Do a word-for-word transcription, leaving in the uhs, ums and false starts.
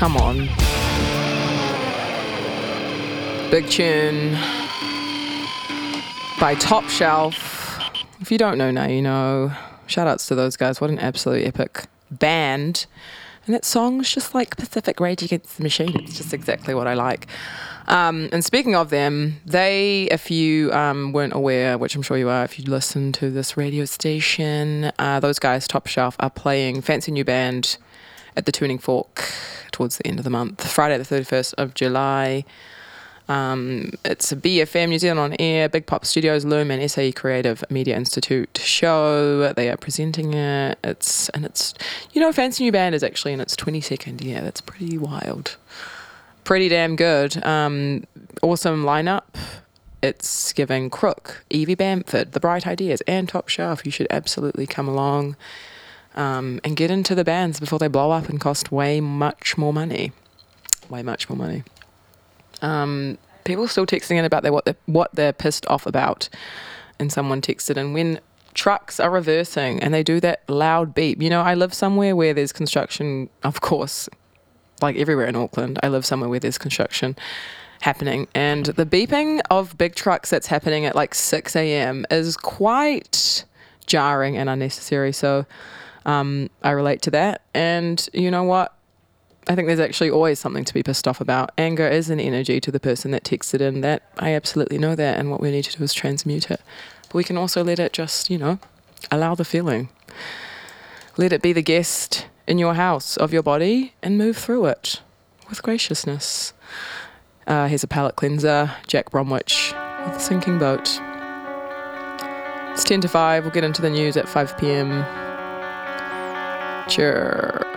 Come on. Big tune by Top Shelf. If you don't know now, you know. Shout outs to those guys. What an absolute epic band. And that song's just like Pacific Rage Against the Machine. It's just exactly what I like. Um, and speaking of them, they, if you um, weren't aware, which I'm sure you are if you listen to this radio station, uh, those guys, Top Shelf, are playing Fancy New Band at the Tuning Fork towards the end of the month, Friday the thirty-first of July. Um, it's a B F M New Zealand On Air, Big Pop Studios, Loom and S A E Creative Media Institute show. They are presenting it. It's and it's you know Fancy New Band is actually in its twenty-second year. That's pretty wild, pretty damn good. Um, awesome lineup. It's giving Crook, Evie Bamford, The Bright Ideas, and Top Shelf. You should absolutely come along um, and get into the bands before they blow up and cost way much more money. Way much more money. Um, people still texting in about their, what, they're, what they're pissed off about. And someone texted in, when trucks are reversing and they do that loud beep. You know, I live somewhere where there's construction, of course, like everywhere in Auckland. I live somewhere where there's construction happening. And the beeping of big trucks that's happening at like six a.m. is quite jarring and unnecessary. So um, I relate to that. And you know what? I think there's actually always something to be pissed off about. Anger is an energy to the person that texted in. That I absolutely know that, and what we need to do is transmute it. But we can also let it just, you know, allow the feeling. Let it be the guest in your house of your body and move through it with graciousness. Uh, here's a palate cleanser, Jack Bromwich with Sinking Boat. It's ten to five. We'll get into the news at five p.m. Cheers.